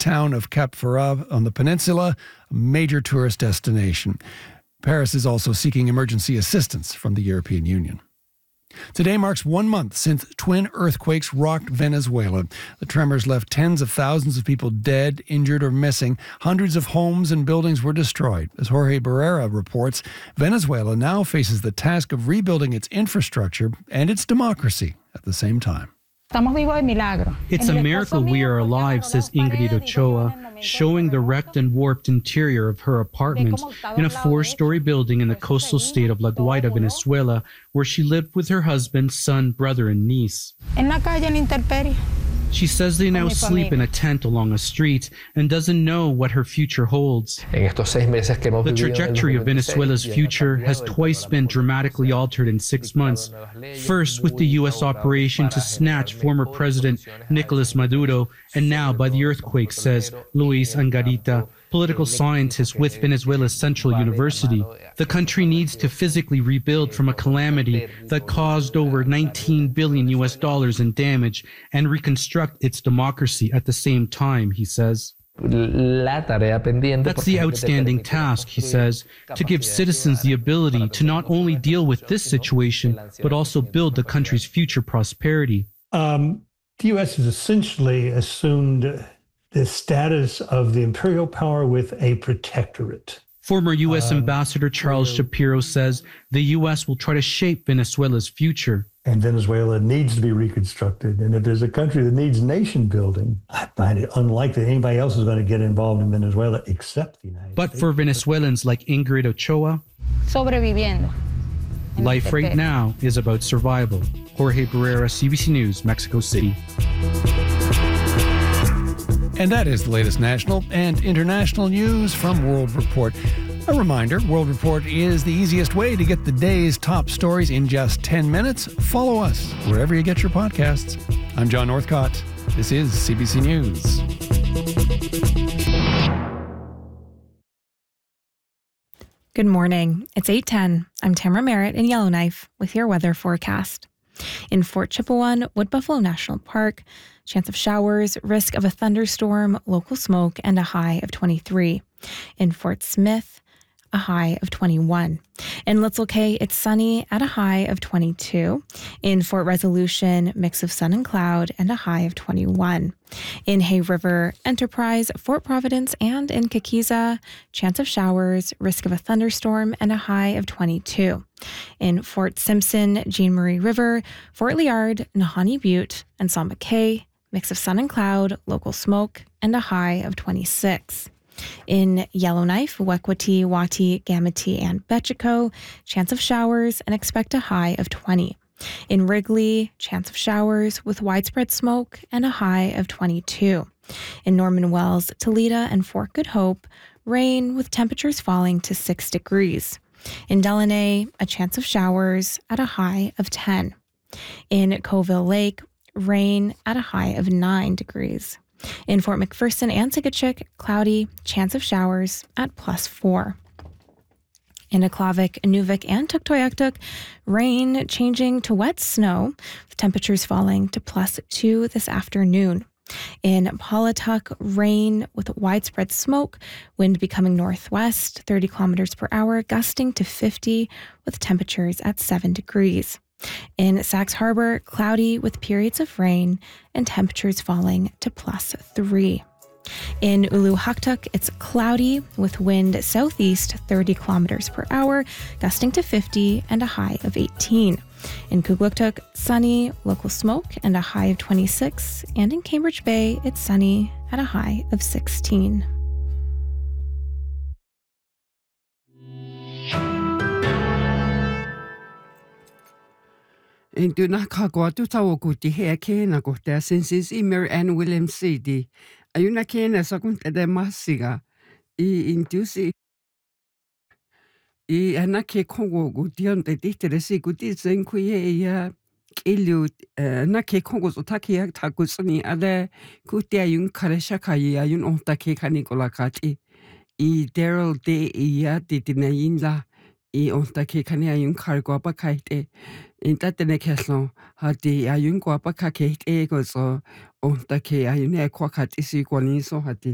town of Cap Ferrat on the peninsula, a major tourist destination. Paris is also seeking emergency assistance from the European Union. Today marks 1 month since twin earthquakes rocked Venezuela. The tremors left tens of thousands of people dead, injured, or missing. Hundreds of homes and buildings were destroyed. As Jorge Barrera reports, Venezuela now faces the task of rebuilding its infrastructure and its democracy at the same time. It's a miracle we are alive, says Ingrid Ochoa, showing the wrecked and warped interior of her apartment in a 4-story building in the coastal state of La Guaira, Venezuela, where she lived with her husband, son, brother, and niece. She says they now sleep in a tent along a street and doesn't know what her future holds. The trajectory of Venezuela's future has twice been dramatically altered in 6 months. First with the U.S. operation to snatch former President Nicolas Maduro, and now by the earthquake, says Luis Angarita, political scientist with Venezuela's Central University. The country needs to physically rebuild from a calamity that caused over $19 billion in damage and reconstruct its democracy at the same time, he says. That's the outstanding task, he says, to give citizens the ability to not only deal with this situation, but also build the country's future prosperity. The U.S. has essentially assumed the status of the imperial power with a protectorate. Former U.S. Ambassador Charles Shapiro says the U.S. will try to shape Venezuela's future. And Venezuela needs to be reconstructed. And if there's a country that needs nation building, I find it unlikely that anybody else is going to get involved in Venezuela except the United States. But for Venezuelans like Ingrid Ochoa, life right now is about survival. Jorge Barrera, CBC News, Mexico City. And that is the latest national and international news from World Report. A reminder, World Report is the easiest way to get the day's top stories in just 10 minutes. Follow us wherever you get your podcasts. I'm John Northcott. This is CBC News. Good morning. It's 8:10. I'm Tamara Merritt in Yellowknife with your weather forecast. In Fort Chipewyan, Wood Buffalo National Park, chance of showers, risk of a thunderstorm, local smoke, and a high of 23. In Fort Smith, a high of 21. In Little Cay, it's sunny at a high of 22. In Fort Resolution, mix of sun and cloud and a high of 21. In Hay River, Enterprise, Fort Providence, and in Kikiza, chance of showers, risk of a thunderstorm, and a high of 22. In Fort Simpson, Jean Marie River, Fort Liard, Nahanni Butte, and Samba Cay, mix of sun and cloud, local smoke, and a high of 26. In Yellowknife, Wekwati, Wati, Gamity, and Betchico, chance of showers and expect a high of 20. In Wrigley, chance of showers with widespread smoke and a high of 22. In Norman Wells, Toledo, and Fort Good Hope, rain with temperatures falling to 6 degrees. In Delaney, a chance of showers at a high of 10. In Coville Lake, rain at a high of 9 degrees. In Fort McPherson and Sigachik, cloudy, chance of showers at +4. In Aklavik, Inuvik, and Tuktoyaktuk, rain changing to wet snow, with temperatures falling to +2 this afternoon. In Paulatuk, rain with widespread smoke, wind becoming northwest, 30 kilometers per hour, gusting to 50, with temperatures at 7 degrees. In Sax Harbor, cloudy with periods of rain and temperatures falling to +3. In Uluhaktuk, it's cloudy with wind southeast 30 kilometers per hour, gusting to 50 and a high of 18. In Kugluktuk, sunny, local smoke and a high of 26. And in Cambridge Bay, it's sunny at a high of 16. In Dunaka, Tutawakuti, here, Kena, Gotea, since Mary Ann Williams City. Ayuna Kena, Sakun, de Masiga, Induci. Anake Congo, Gudion, the Dictacy, Goodies, and Quia, Ilu, Nake Congo, Otaki, Takusani, Ada, Kutia, Yun Kareshaka, Yun Otake, Canicola Kati, Daryl de Ia, Didinayinla. Ontake kani ayun cargo apakaite. In that the necason had the ayun guapakake ego so ontake ayun quacat is equally so had